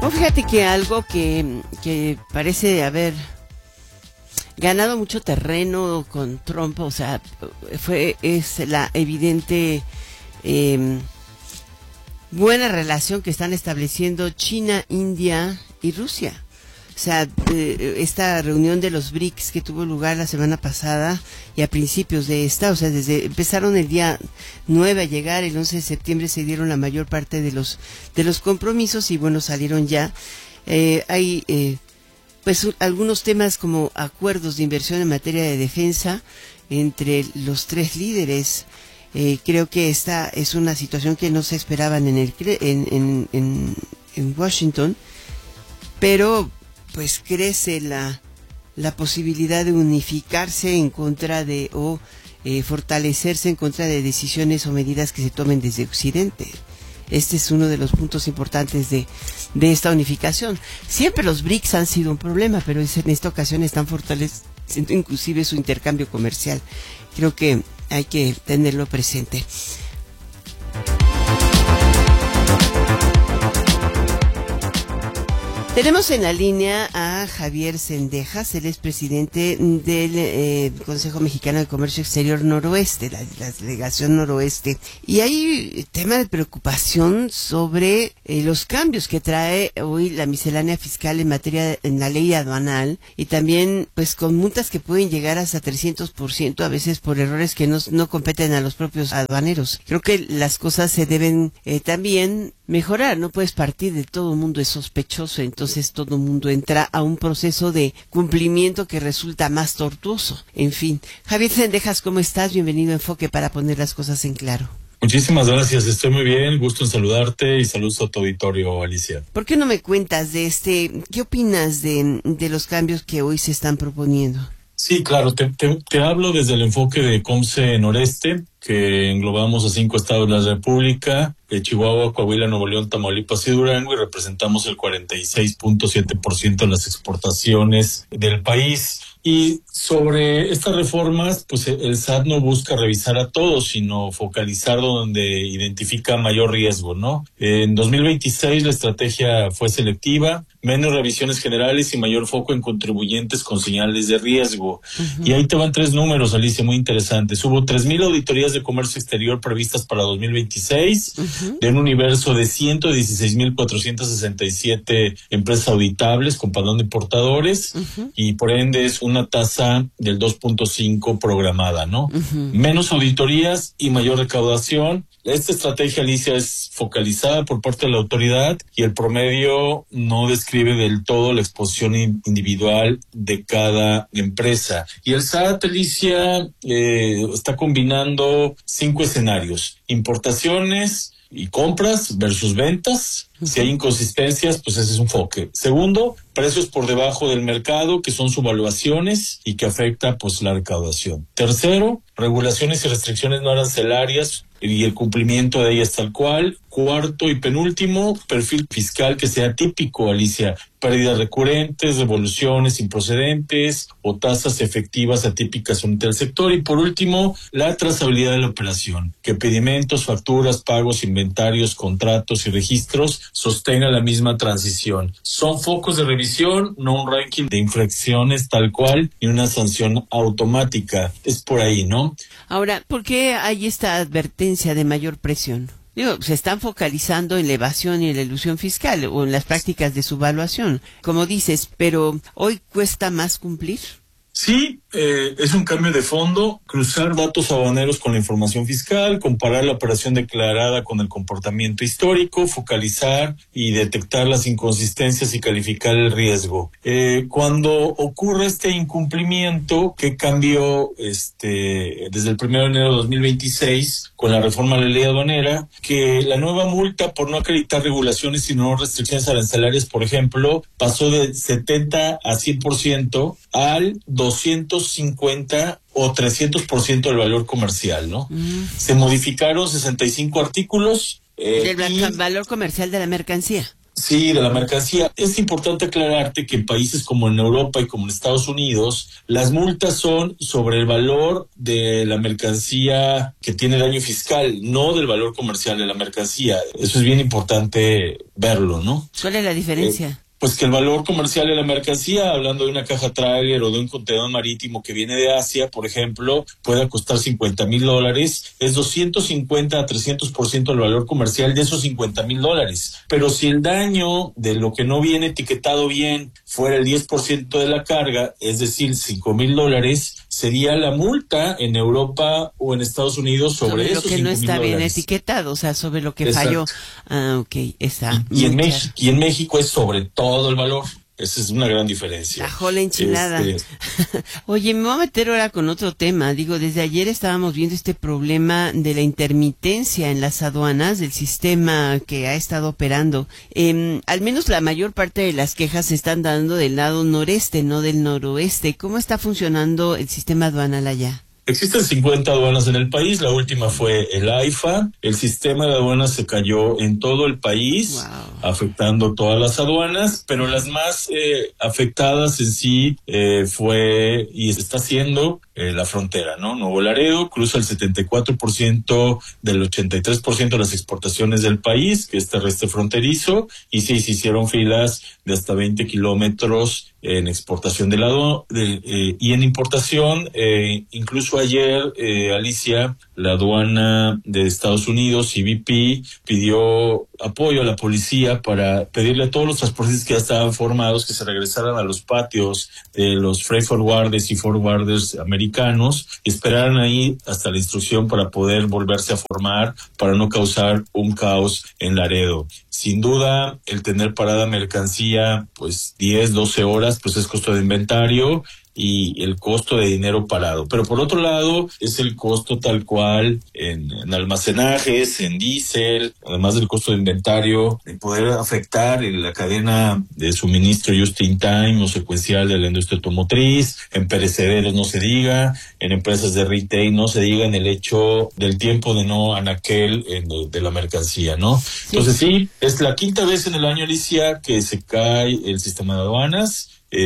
Pues fíjate que algo que parece haber ganado mucho terreno con Trump, o sea, es la evidente buena relación que están estableciendo China, India y Rusia. O sea, esta reunión de los BRICS que tuvo lugar la semana pasada y a principios de esta, o sea, empezaron el día 9 a llegar, el 11 de septiembre se dieron la mayor parte de los compromisos y bueno, salieron ya. Hay pues algunos temas como acuerdos de inversión en materia de defensa entre los tres líderes. Creo que esta es una situación que no se esperaban en Washington, pero pues crece la posibilidad de unificarse en contra de fortalecerse en contra de decisiones o medidas que se tomen desde Occidente. Este es uno de los puntos importantes de esta unificación. Siempre los BRICS han sido un problema, pero en esta ocasión están fortaleciendo inclusive su intercambio comercial. Creo que hay que tenerlo presente. Tenemos en la línea a Javier Cendejas, él es presidente del Consejo Mexicano de Comercio Exterior Noroeste, la delegación Noroeste. Y hay tema de preocupación sobre los cambios que trae hoy la miscelánea fiscal en la ley aduanal y también pues con multas que pueden llegar hasta 300% a veces por errores que no competen a los propios aduaneros. Creo que las cosas se deben también mejorar, no puedes partir de todo el mundo es sospechoso, entonces todo el mundo entra a un proceso de cumplimiento que resulta más tortuoso. En fin, Javier Cendejas, ¿cómo estás? Bienvenido a Enfoque para poner las cosas en claro. Muchísimas gracias, estoy muy bien, gusto en saludarte y saludos a tu auditorio, Alicia. ¿Por qué no me cuentas de qué opinas de los cambios que hoy se están proponiendo? Sí, claro, te hablo desde el enfoque de COMCE Noreste, que englobamos a 5 estados de la República, Chihuahua, Coahuila, Nuevo León, Tamaulipas y Durango, y representamos el 46.7% de las exportaciones del país. Y sobre estas reformas, pues el SAT no busca revisar a todos, sino focalizar donde identifica mayor riesgo, ¿no? En 2026 la estrategia fue selectiva, menos revisiones generales y mayor foco en contribuyentes con señales de riesgo. Uh-huh. Y ahí te van 3 números, Alicia, muy interesantes. Hubo 3,000 auditorías de comercio exterior previstas para 2026, uh-huh, de un universo de 116,467 empresas auditables con padrón de importadores, uh-huh, y por ende es una tasa del 2.5 programada, ¿no? Uh-huh. Menos auditorías y mayor recaudación. Esta estrategia, Alicia, es focalizada por parte de la autoridad y el promedio no describe del todo la exposición individual de cada empresa. Y el SAT, Alicia, está combinando 5 escenarios: importaciones y compras versus ventas. Si hay inconsistencias, pues ese es un enfoque. Segundo, precios por debajo del mercado, que son subvaluaciones y que afecta pues la recaudación. Tercero, regulaciones y restricciones no arancelarias y el cumplimiento de ellas tal cual. Cuarto y penúltimo, perfil fiscal que sea típico, Alicia: pérdidas recurrentes, devoluciones improcedentes o tasas efectivas atípicas entre el sector. Y por último, la trazabilidad de la operación, que pedimentos, facturas, pagos, inventarios, contratos y registros sostengan la misma transición. Son focos de revisión, no un ranking de infracciones tal cual y una sanción automática. Es por ahí, ¿no? Ahora, ¿por qué hay esta advertencia de mayor presión? Se están focalizando en la evasión y en la elusión fiscal o en las prácticas de subvaluación, como dices, pero ¿hoy cuesta más cumplir? Sí, es un cambio de fondo, cruzar datos aduaneros con la información fiscal, comparar la operación declarada con el comportamiento histórico, focalizar y detectar las inconsistencias y calificar el riesgo. Cuando ocurre este incumplimiento, que cambió desde el 1 de enero de 2026 con la reforma de la ley aduanera, que la nueva multa por no acreditar regulaciones y no restricciones arancelarias, por ejemplo, pasó de 70 a 100% al 250 o 300% del valor comercial, ¿no? Se modificaron 65 artículos. Del valor comercial de la mercancía. Sí, de la mercancía. Es importante aclararte que en países como en Europa y como en Estados Unidos, las multas son sobre el valor de la mercancía que tiene daño fiscal, no del valor comercial de la mercancía. Eso es bien importante verlo, ¿no? ¿Cuál es la diferencia? Pues que el valor comercial de la mercancía, hablando de una caja tráiler o de un contenedor marítimo que viene de Asia, por ejemplo, puede costar $50,000, es 250 a 300% del valor comercial de esos $50,000. Pero si el daño de lo que no viene etiquetado bien fuera el 10% de la carga, es decir, $5,000, sería la multa en Europa o en Estados Unidos sobre esos $5,000. Lo que no está bien etiquetado, o sea, sobre lo que falló. Ah, ok, está. Y en México es sobre todo el valor. Esa es una gran diferencia. Ajó la enchilada. Oye, me voy a meter ahora con otro tema. Digo, desde ayer estábamos viendo este problema de la intermitencia en las aduanas, del sistema que ha estado operando. Al menos la mayor parte de las quejas se están dando del lado noreste, no del noroeste. ¿Cómo está funcionando el sistema aduanal allá? Existen 50 aduanas en el país, la última fue el AIFA. El sistema de aduanas se cayó en todo el país, afectando todas las aduanas, pero las más afectadas en sí fue y se está haciendo la frontera, ¿no? Nuevo Laredo cruza el 74% del 83% de las exportaciones del país, que es terrestre fronterizo, y sí, se hicieron filas de hasta 20 kilómetros en exportación y en importación, incluso ayer, Alicia, la aduana de Estados Unidos, CBP, pidió apoyo a la policía para pedirle a todos los transportistas que ya estaban formados que se regresaran a los patios de los freight forwarders y forwarders americanos y esperaran ahí hasta la instrucción para poder volverse a formar, para no causar un caos en Laredo. Sin duda, el tener parada mercancía, pues 10, 12 horas, pues es costo de inventario y el costo de dinero parado. Pero por otro lado, es el costo tal cual en almacenajes, en diésel, además del costo de inventario, de poder afectar en la cadena de suministro just in time o secuencial de la industria automotriz, en perecederos no se diga, en empresas de retail no se diga, en el hecho del tiempo de no anaquel de la mercancía, ¿no? Sí. Entonces sí, es la quinta vez en el año, Alicia, que se cae el sistema de aduanas.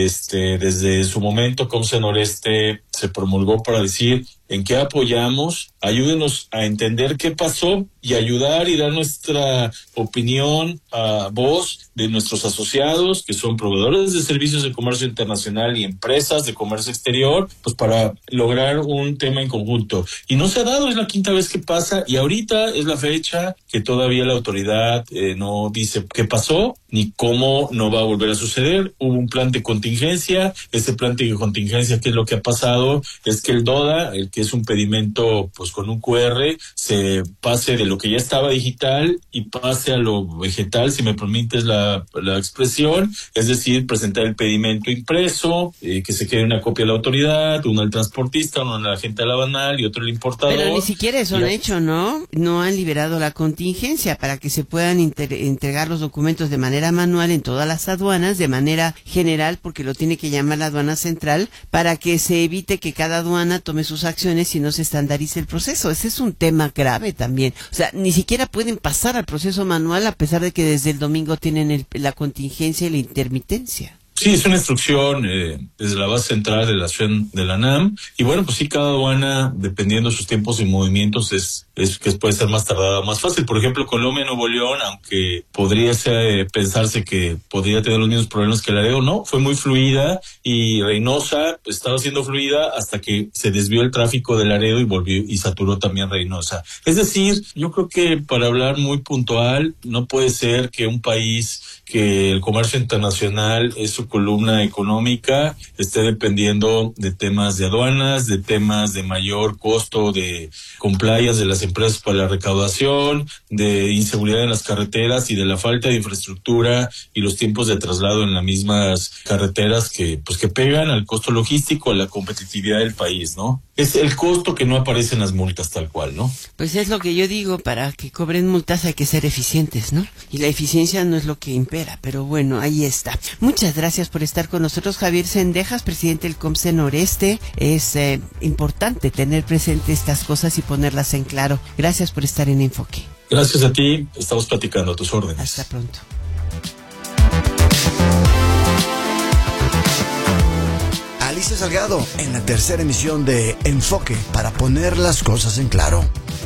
Desde su momento, Comce Noreste se promulgó para decir en qué apoyamos, ayúdenos a entender qué pasó y ayudar y dar nuestra opinión a voz de nuestros asociados, que son proveedores de servicios de comercio internacional y empresas de comercio exterior, pues para lograr un tema en conjunto. Y no se ha dado, es la quinta vez que pasa y ahorita es la fecha que todavía la autoridad no dice qué pasó ni cómo no va a volver a suceder. Hubo un plan de contingencia, ese plan de contingencia, ¿qué es lo que ha pasado? Es que el DODA, el que es un pedimento pues con un QR, se pase de lo que ya estaba digital y pase a lo vegetal, si me permites la expresión, es decir, presentar el pedimento impreso, que se quede una copia a la autoridad, uno al transportista, uno al agente aduanal y otro al importador. Pero ni siquiera eso han hecho, ¿no? No han liberado la contingencia para que se puedan entregar los documentos de manera manual en todas las aduanas, de manera general, porque lo tiene que llamar la aduana central, para que se evite que cada aduana tome sus acciones y no se estandarice el proceso. Ese es un tema grave también. O sea, ni siquiera pueden pasar al proceso manual a pesar de que desde el domingo tienen la contingencia y la intermitencia. Sí, es una instrucción desde la base central de la acción de la NAM. Y bueno, pues sí, cada aduana, dependiendo de sus tiempos y movimientos, es que puede ser más tardada o más fácil. Por ejemplo, Colombia, Nuevo León, aunque podría pensarse que podría tener los mismos problemas que Laredo, no, fue muy fluida, y Reynosa estaba siendo fluida hasta que se desvió el tráfico de Laredo y volvió y saturó también Reynosa. Es decir, yo creo que para hablar muy puntual, no puede ser que un país que el comercio internacional es su columna económica esté dependiendo de temas de aduanas, de temas de mayor costo de compliance de las empresas para la recaudación, de inseguridad en las carreteras y de la falta de infraestructura y los tiempos de traslado en las mismas carreteras que pegan al costo logístico, a la competitividad del país, ¿no? Es el costo que no aparece en las multas tal cual, ¿no? Pues es lo que yo digo, para que cobren multas hay que ser eficientes, ¿no? Y la eficiencia no es lo que impera, pero bueno, ahí está. Muchas gracias por estar con nosotros, Javier Cendejas, presidente del Comce Noreste. Es importante tener presente estas cosas y ponerlas en claro. Gracias por estar en Enfoque. Gracias a ti, estamos platicando a tus órdenes. Hasta pronto. Ulises Salgado en la tercera emisión de Enfoque para poner las cosas en claro.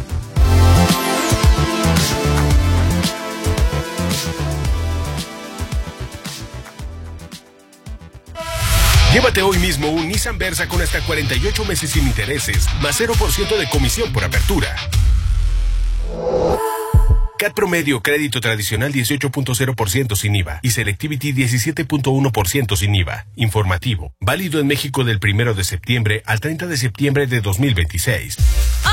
Llévate hoy mismo un Nissan Versa con hasta 48 meses sin intereses, más 0% de comisión por apertura. CAT promedio, crédito tradicional 18.0% sin IVA y Selectivity 17.1% sin IVA. Informativo. Válido en México del 1 de septiembre al 30 de septiembre de 2026.